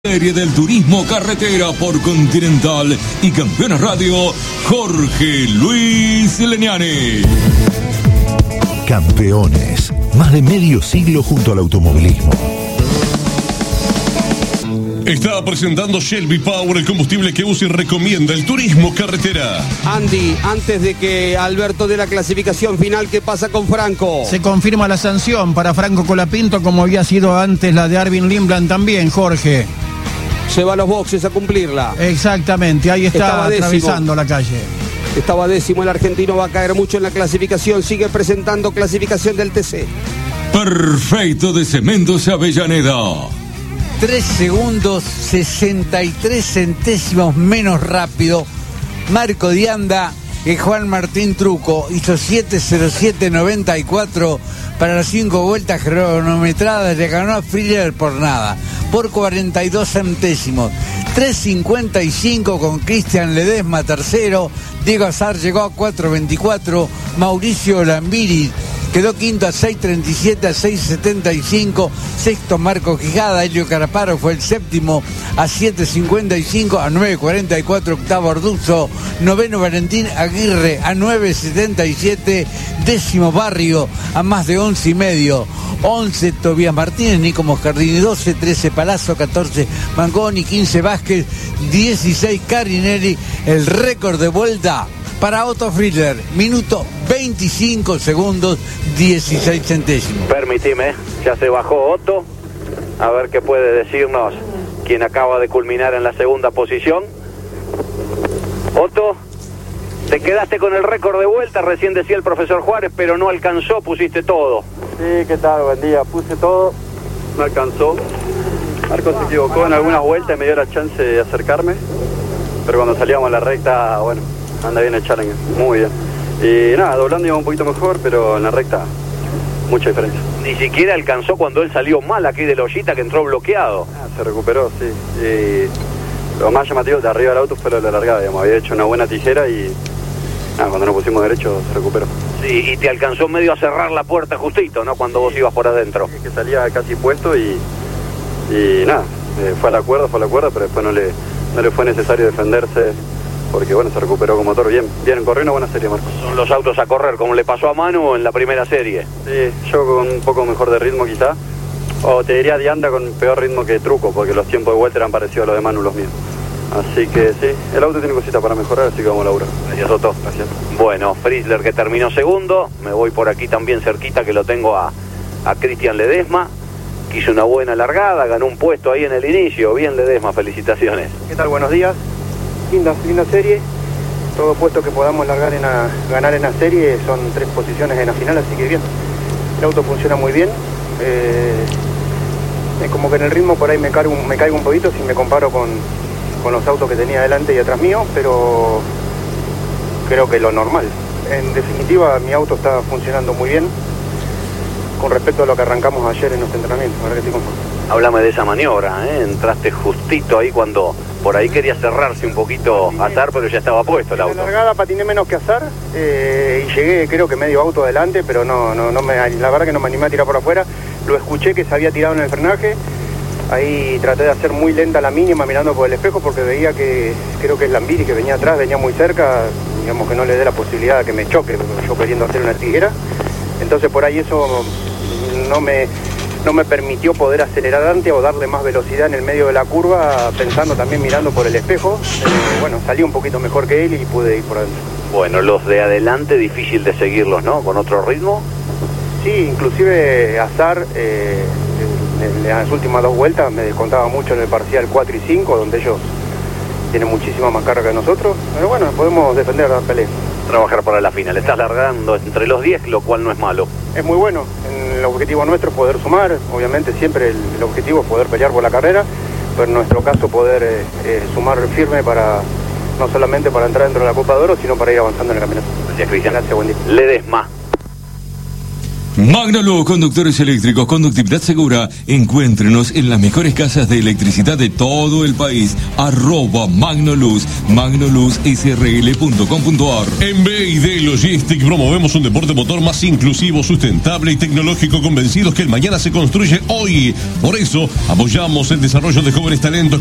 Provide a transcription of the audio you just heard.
Serie del Turismo Carretera por Continental y Campeones Radio, Jorge Luis Leñani. Campeones, más de medio siglo junto al automovilismo. Está presentando Shelby Power, el combustible que usa y recomienda el Turismo Carretera. Andy, antes de que Alberto dé la clasificación final, ¿qué pasa con Franco? Se confirma la sanción para Franco Colapinto, como había sido antes la de Arvin Lindblad también, Jorge. Se va a los boxes a cumplirla. Exactamente, ahí está atravesando la calle. Estaba décimo, el argentino va a caer mucho en la clasificación, sigue presentando clasificación del TC. Perfecto de Cementos Avellaneda. 3 segundos, 63 centésimos menos rápido Marco Dianda que Juan Martín Truco. Hizo 7:07:94 para las 5 vueltas cronometradas. Le ganó a Friller por nada, por 42 centésimos. 3:55 con Cristian Ledesma tercero. Diego Azar llegó a 4:24. Mauricio Lambiri quedó quinto a 6:37, a 6:75. Sexto Marco Quijada. Helio Caraparo fue el séptimo a 7:55, a 9:44. Octavo Arduzzo. Noveno Valentín Aguirre a 9:77. Décimo Barrio a más de 11:30. 11 Tobías Martínez, Nico Moscardini 12, 13 Palazzo, 14 Mangoni, 15 Vázquez, 16 Carinelli. El récord de vuelta para Otto Friedler, minuto 25 segundos, 16 centésimos. Permitime, ya se bajó Otto, a ver qué puede decirnos quien acaba de culminar en la segunda posición. Otto, te quedaste con el récord de vuelta, recién decía el profesor Juárez, pero no alcanzó, pusiste todo. Sí, ¿qué tal? Buen día, puse todo, no alcanzó. Marco se equivocó en algunas vueltas y me dio la chance de acercarme, pero cuando salíamos a la recta, bueno, anda bien el challenge, muy bien. Y nada, doblando iba un poquito mejor, pero en la recta, mucha diferencia. Ni siquiera alcanzó cuando él salió mal aquí de la ollita, que entró bloqueado. Se recuperó, sí. Y lo más llamativo de arriba del auto fue lo de la largada, digamos. Había hecho una buena tijera y cuando nos pusimos derecho se recuperó. Sí, y te alcanzó medio a cerrar la puerta justito, ¿no? Cuando vos ibas por adentro. Sí, que salía casi puesto y nada, fue a la cuerda, pero después no le fue necesario defenderse. Porque bueno, se recuperó con motor bien, corrió una buena serie, Marco. Son los autos a correr, como le pasó a Manu en la primera serie. Sí, yo con un poco mejor de ritmo quizá, o te diría Dianda con peor ritmo que Truco, porque los tiempos de vuelta eran parecidos a los de Manu, los míos. Así que sí, el auto tiene cositas para mejorar, así que vamos a laburar. Gracias, Otto. Gracias. Bueno, Frizzler que terminó segundo, me voy por aquí también cerquita que lo tengo a Cristian Ledesma, que hizo una buena largada, ganó un puesto ahí en el inicio. Bien, Ledesma, felicitaciones. ¿Qué tal? Buenos días. Linda serie, todo puesto que podamos ganar en la serie, son 3 posiciones en la final, así que bien, el auto funciona muy bien, es como que en el ritmo por ahí me caigo un poquito si me comparo con los autos que tenía delante y atrás mío, pero creo que lo normal. En definitiva, mi auto está funcionando muy bien con respecto a lo que arrancamos ayer en los entrenamientos, ahora que estoy conforme. Háblame de esa maniobra, entraste justito ahí cuando por ahí quería cerrarse un poquito Azar, pero ya estaba puesto el auto. En la largada patiné menos que Azar y llegué creo que medio auto adelante, pero la verdad que no me animé a tirar por afuera. Lo escuché que se había tirado en el frenaje, ahí traté de hacer muy lenta la mínima mirando por el espejo porque veía que creo que el Lambiri que venía atrás, venía muy cerca, digamos que no le dé la posibilidad de que me choque, yo queriendo hacer una tijera. Entonces por ahí eso no me permitió poder acelerar antes o darle más velocidad en el medio de la curva, pensando también mirando por el espejo. Bueno, salí un poquito mejor que él y pude ir por adentro. Bueno, los de adelante difícil de seguirlos, ¿no? Con otro ritmo. Sí, inclusive Azar en las últimas 2 vueltas me descontaba mucho en el parcial 4 y 5, donde ellos tienen muchísima más carga que nosotros. Pero bueno, podemos defender la pelea. Trabajar para la final. Estás largando entre los 10, lo cual no es malo. Es muy bueno. El objetivo nuestro es poder sumar. Obviamente siempre el objetivo es poder pelear por la carrera, pero en nuestro caso poder sumar firme para no solamente para entrar dentro de la Copa de Oro, sino para ir avanzando en el campeonato. Gracias, Cristian. Gracias, buen día. Ledesma. Magnoluz, conductores eléctricos, conductividad segura. Encuéntrenos en las mejores casas de electricidad de todo el país. @Magnoluz, magnoluzsrl.com.ar. En BID Logistic promovemos un deporte motor más inclusivo, sustentable y tecnológico, convencidos que el mañana se construye hoy. Por eso apoyamos el desarrollo de jóvenes talentos